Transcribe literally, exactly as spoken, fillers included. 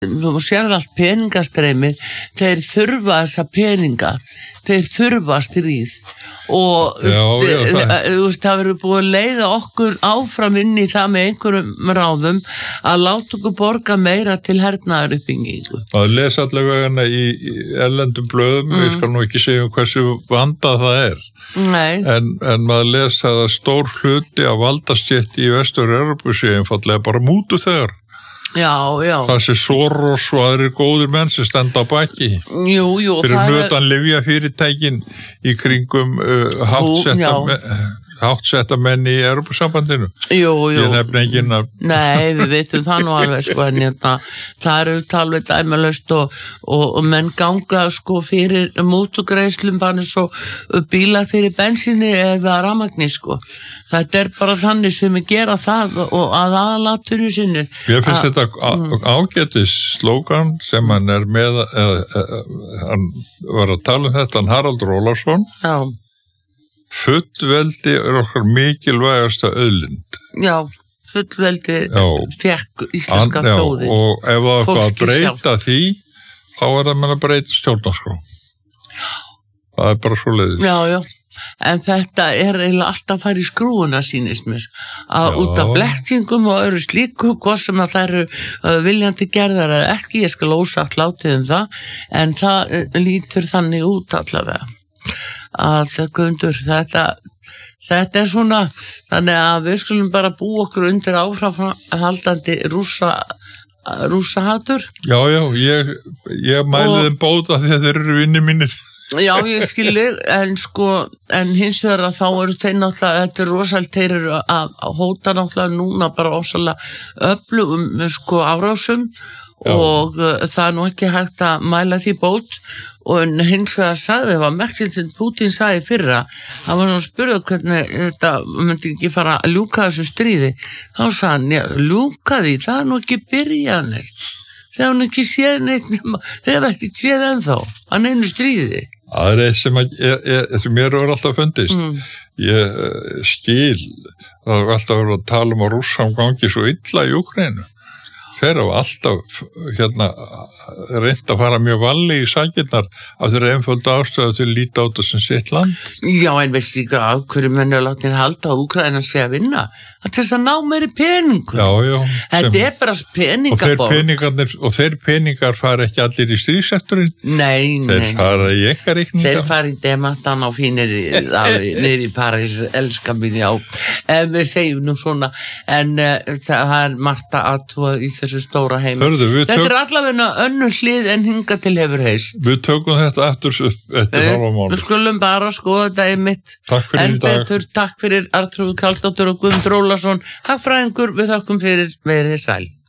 þú sér allt peningastreymi, þeir þurfa þessa peninga, þeir þurfa stríð og já, já, það. þú veist, það verður búið að leiða okkur áfram inn í það með einhverjum ráðum að láta okkur borga meira til hernaðaruppbyggingu. Það les allavega hana í, í erlendum blöðum, mm. ég skal nú ekki segja um hversu vandað það er. Nei. En, en maður les að stór hluti af valdastétti í Vestur-Evrópu sé einfaldlega bara mútu þegar. Já, já. Það sé Soros og aðrir góðir menn sem standa á baki. Jú, jú. Fyrir mötan lyfjafyrirtækin í kringum uh, háttsetta, me, háttsetta menn í Evrópusambandinu. Jú, jú. Ég nefni enginn að... Nei, við veitum það nú alveg, sko, en hérna, það eru talveg dæmalaust og, og, og menn ganga, sko, fyrir mútugreiðslum, bara svo bílar fyrir bensinni eða rafmagni, sko. Þetta er bara þannig sem við gera það og að aðalatunni sinni. Ég finnst þetta á- ágætis slógan sem hann er með, eða, eða, hann var að tala um þetta, hann Haraldur Ólafsson. Já. Fullveldi er okkar mikilvægasta auðlind. Já, fullveldi fekk íslenska já, þjóðin. Og ef það er að breyta sjálf. því, þá er það með að breyta stjórnarskrá. Það er bara svo leiðis. Já, já. En þetta er eiginlega alltaf að fara í skrúuna sýnist mér að út af blekkingum og öðru slíku hvað sem að það eru uh, viljandi gerðar eða ekki, ég skal ósagt látið um það en það uh, lítur þannig út allavega að Guðmundur, þetta þetta er svona, þannig að við skulum bara búa okkur undir áframhaldandi rússa rússahatur. Já, já, ég, ég mæli þeim bóta því að þeir eru vinni mínir. Já, ég skilji, en sko, en hins vegar að þá eru þeir náttúrulega, þetta er rosalt, þeir eru að, að hóta náttúrulega núna bara ósalega öflugum, sko, árásum Já. og uh, það er nú ekki hægt að mæla því bót og hins vegar sagði það var merkilegt sem Putin sagði fyrra, hann var nú að spyrja hvernig þetta myndi ekki fara að ljúka þessu stríði, þá sagði hann, já, ljúka því, það er nú ekki byrjað neitt, þeir hafa ekki séð neitt, þeir hafa ekki séð ennþá, hann einu stríði. Það er eitt sem, að, ég, ég, sem mér er alltaf fundist. Mm. Ég uh, skil, það er alltaf verið að tala um að Rússam gangi svo illa í Úkraínu. Þeir hafa alltaf hérna, reynt að fara mjög valli í sakirnar af þeirra einföldu ástöðu til að líta á þetta sem sitt land. Já, en veist ekki að hverju menn er látið halda að Úkraína sé að vinna. Það til þess að ná meiri peningum. Já, já. Þetta er bara peningaból. Og þeir peningarnir, og þeir peningar fara ekki allir í stríðsektorinn. Nei, nei. Þeir fara í einkareikninga. Þeir fara í demantan á fínir niður í París, elska mín, já. En við segjum nú svona, en uh, það er margt að í þessu stóra heim. Hörðu, þetta tök... er allavega önnur hlið en hinga til hefur heist. Við tökum þetta eftir eftir hálfa mánuð. Við skulum bara skoða þetta einmitt. Takk fyrir en í dag. Betur, takk fyrir Arnþrúður Karlsdóttir og Guðmundur Ólason. Hagfræðingur, við þakkum fyrir verið sæl.